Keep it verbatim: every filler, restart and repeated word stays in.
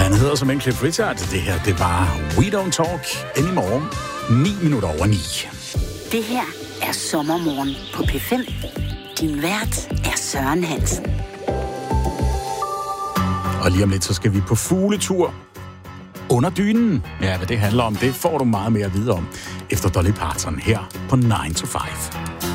Han hedder som en Cliff Richard. Det her, det var We Don't Talk Anymore. ni minutter over ni. Det her er Sommermorgen på P fem. Din vært er Søren Hansen. Og lige om lidt, så skal vi på fugletur under dynen. Ja, hvad det handler om, det får du meget mere at vide om efter Dolly Parton her på nine to five.